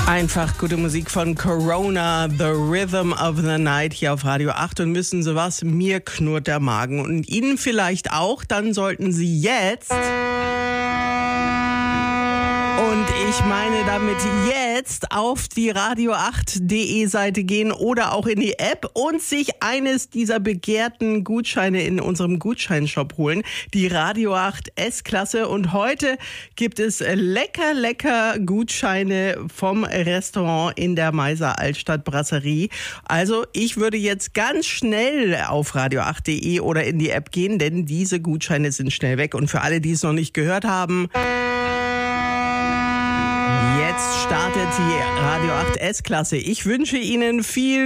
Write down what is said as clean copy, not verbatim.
Einfach gute Musik von Corona, The Rhythm of the Night hier auf Radio 8. Und wissen Sie was? Mir knurrt der Magen und Ihnen vielleicht auch. Dann sollten Sie jetzt... Und ich meine damit jetzt auf die radio8.de Seite gehen oder auch in die App und sich eines dieser begehrten Gutscheine in unserem Gutscheinshop holen. Die Radio 8 S-Klasse. Und heute gibt es lecker Gutscheine vom Restaurant in der Meiser Altstadt Brasserie. Also ich würde jetzt ganz schnell auf radio8.de oder in die App gehen, denn diese Gutscheine sind schnell weg. Und für alle, die es noch nicht gehört haben... Jetzt startet die Radio 8 S-Klasse. Ich wünsche Ihnen viel